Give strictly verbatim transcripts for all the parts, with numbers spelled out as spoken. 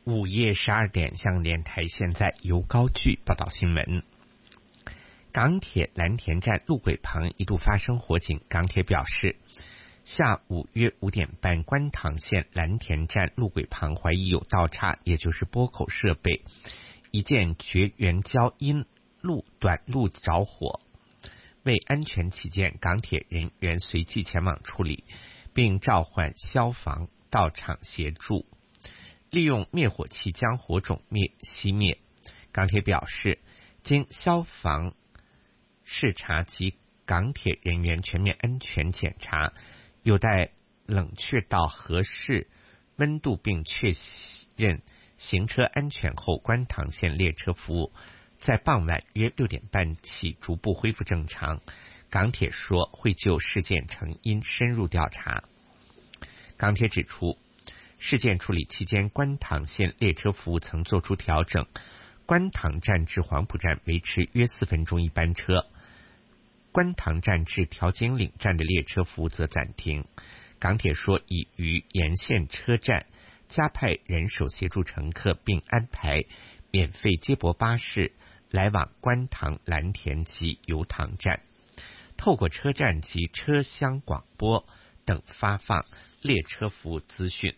午夜十二点，香港电台现在由高炬报道新闻。港铁蓝田站路轨旁一度发生火警，港铁表示，下午约五点半，观塘线蓝田站路轨旁怀疑有倒插，也就是拨口设备一件绝缘胶因路短路着火。为安全起见，港铁人员随即前往处理，并召唤消防到场协助，利用灭火器将火种灭熄灭。港铁表示，经消防视察及港铁人员全面安全检查，有待冷却到合适温度并确认行车安全后，观塘线列车服务在傍晚约六点半起逐步恢复正常。港铁说会就事件成因深入调查。港铁指出，事件处理期间，观塘线列车服务曾作出调整，观塘站至黄埔站维持约四分钟一班车，观塘站至调景岭站的列车服务则暂停。港铁说已于沿线车站加派人手协助乘客，并安排免费接驳巴士来往观塘、蓝田及油塘站，透过车站及车厢广播等发放列车服务资讯。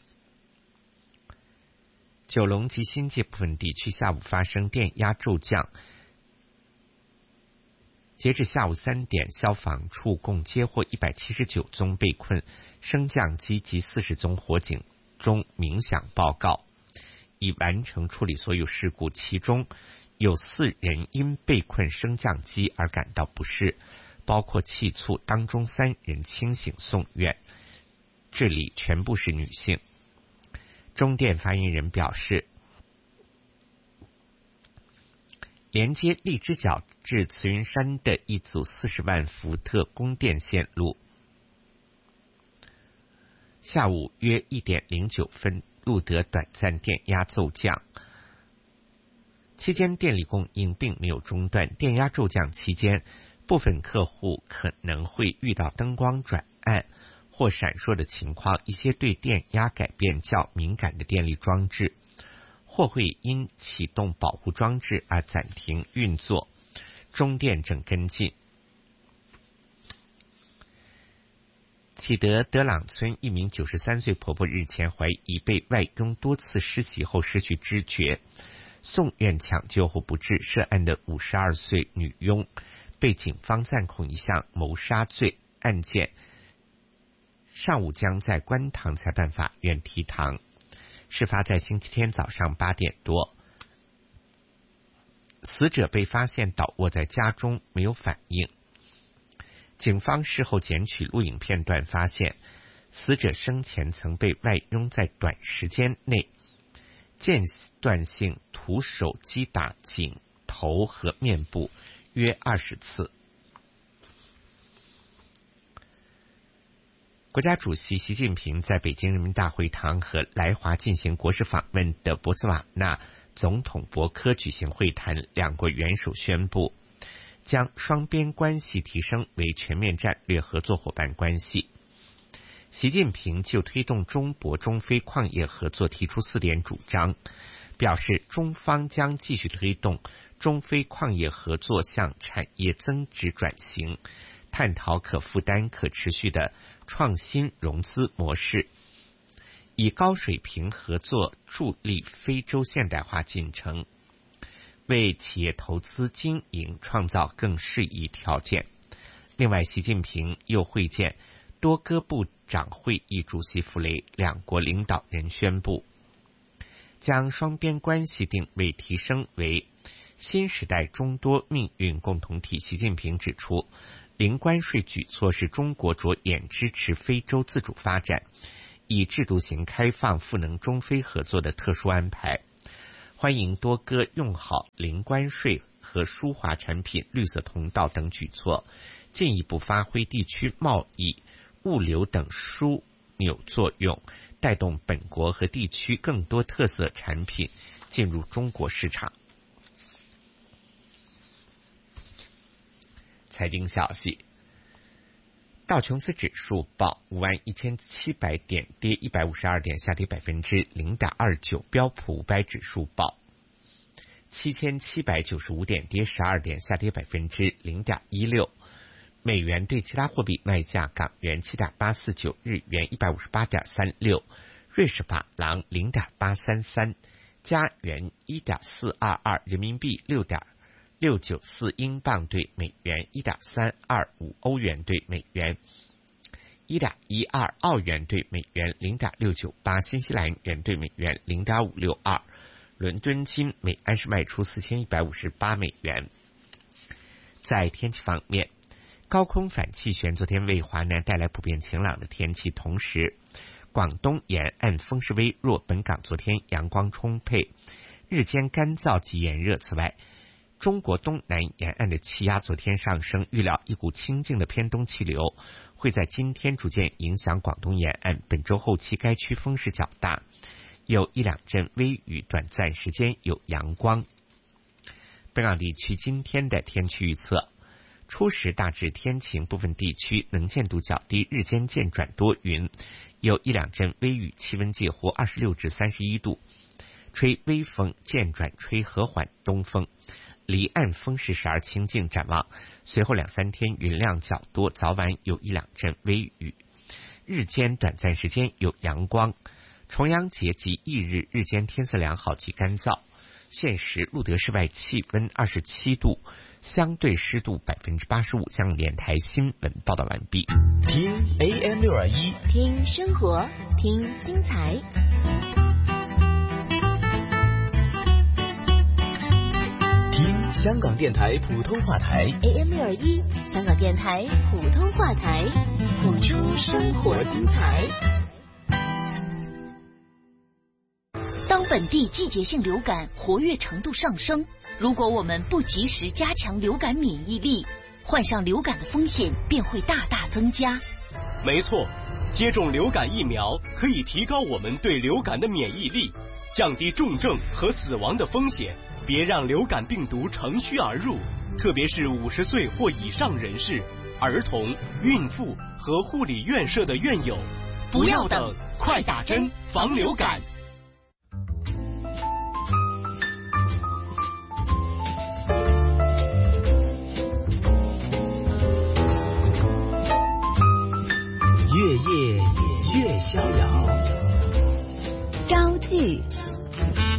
九龙及新界部分地区下午发生电压骤降，截至下午三点，消防处共接获一百七十九宗被困升降机及四十宗火警中鸣响报告，已完成处理所有事故，其中有四人因被困升降机而感到不适，包括气促，当中三人清醒送院，治理全部是女性。中电发言人表示，连接荔枝角至慈云山的一组四十万伏特供电线路，下午约一点零九分录得短暂电压骤降，期间电力供应并没有中断。电压骤降期间，部分客户可能会遇到灯光转暗或闪烁的情况，一些对电压改变较敏感的电力装置或会因启动保护装置而暂停运作，中电正跟进。启德德朗村一名九十三岁婆婆日前怀疑被外佣多次施袭后失去知觉，送院抢救后不治，涉案的五十二岁女佣被警方暂控一项谋杀罪案件，上午将在观塘裁判法院提堂。事发在星期天早上八点多，死者被发现倒卧在家中，没有反应。警方事后检取录影片段，发现死者生前曾被外佣在短时间内间断性徒手击打颈、头和面部约二十次。国家主席习近平在北京人民大会堂和来华进行国事访问的博茨瓦纳总统博科举行会谈，两国元首宣布将双边关系提升为全面战略合作伙伴关系。习近平就推动中博中非矿业合作提出四点主张，表示中方将继续推动中非矿业合作向产业增值转型，探讨可负担、可持续的创新融资模式，以高水平合作助力非洲现代化进程，为企业投资经营创造更适宜条件。另外，习近平又会见多哥部长会议主席弗雷，两国领导人宣布将双边关系定位提升为新时代中多命运共同体。习近平指出，零关税举措是中国着眼支持非洲自主发展，以制度型开放赋能中非合作的特殊安排，欢迎多哥用好零关税和输华产品、绿色通道等举措，进一步发挥地区贸易、物流等枢纽作用，带动本国和地区更多特色产品进入中国市场。财经消息， 道琼斯指数报五万一千七百点，跌一百五十二点，下跌百分之零点二九。标普五百指数报七千七百九十五点，跌十二点，下跌百分之零点一六。美元对其他货币卖价：港元七点八四九，日元一百五十八点三六，瑞士法郎零点八三三，加元一点四二二，人民币六点六九四，英镑对美元一点三二五，欧元对美元一点一二，澳元对美元零点六九八，新西兰元对美元零点五六二。伦敦金每安士卖出四千一百五十八美元。在天气方面，高空反气旋昨天为华南带来普遍晴朗的天气，同时广东沿岸风势微弱，本港昨天阳光充沛，日间干燥及炎热。此外，中国东南沿岸的气压昨天上升，预料一股清劲的偏东气流会在今天逐渐影响广东沿岸，本周后期该区风势较大，有一两阵微雨，短暂时间有阳光。本港地区今天的天气预测：初时大致天晴，部分地区能见度较低，日间渐转多云，有一两阵微雨，气温介乎二十六至三十一度，吹微风，渐转吹和缓东风，离岸风势时而清劲。展望随后两三天云量较多，早晚有一两阵微雨，日间短暂时间有阳光。重阳节及翌日日间天色良好及干燥。现时路德室外气温二十七度，相对湿度百分之八十五。香港电台新闻报道完毕。 听 A M 六二一， 听生活，听精彩。 听香港电台普通话台 A M 六二一，香港电台普通话台，谱出生活精彩。当本地季节性流感活跃程度上升，如果我们不及时加强流感免疫力，患上流感的风险便会大大增加。 没错，接种流感疫苗可以提高我们对流感的免疫力，降低重症和死亡的风险。别让流感病毒乘虚而入，特别是五十岁或以上人士、儿童、孕妇和护理院舍的院友。 不要等，快打针，防流感。